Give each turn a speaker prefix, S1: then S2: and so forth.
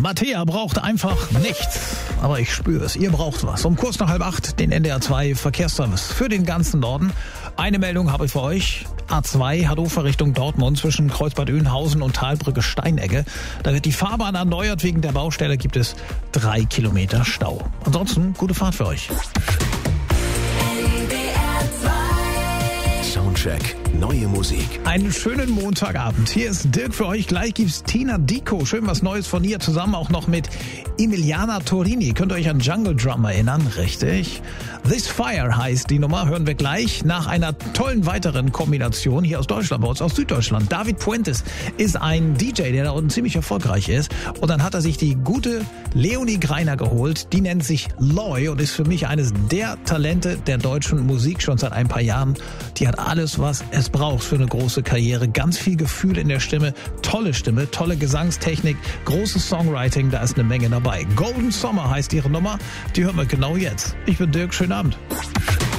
S1: Mattea braucht einfach nichts. Aber ich spüre es, ihr braucht was. Um kurz nach 7:30 den NDR 2 Verkehrsservice für den ganzen Norden. Eine Meldung habe ich für euch. A2 Hannover Richtung Dortmund zwischen Kreuzbad Oeynhausen und Talbrücke Steinegge. Da wird die Fahrbahn erneuert. Wegen der Baustelle gibt es 3 Kilometer Stau. Ansonsten gute Fahrt für euch.
S2: Soundcheck, neue Musik.
S1: Einen schönen Montagabend. Hier ist Dirk für euch. Gleich gibt's Tina Dico. Schön was Neues von ihr. Zusammen auch noch mit Emiliana Torini. Könnt ihr euch an Jungle Drum erinnern? Richtig. This Fire heißt die Nummer. Hören wir gleich nach einer tollen weiteren Kombination hier aus Deutschland, bei uns aus Süddeutschland. David Puentes ist ein DJ, der da unten ziemlich erfolgreich ist. Und dann hat er sich die gute Leonie Greiner geholt. Die nennt sich Loy und ist für mich eines der Talente der deutschen Musik schon seit ein paar Jahren. Die hat alles, was es braucht für eine große Karriere. Ganz viel Gefühl in der Stimme, tolle Gesangstechnik, großes Songwriting, da ist eine Menge dabei. Golden Summer heißt ihre Nummer, die hören wir genau jetzt. Ich bin Dirk, schönen Abend.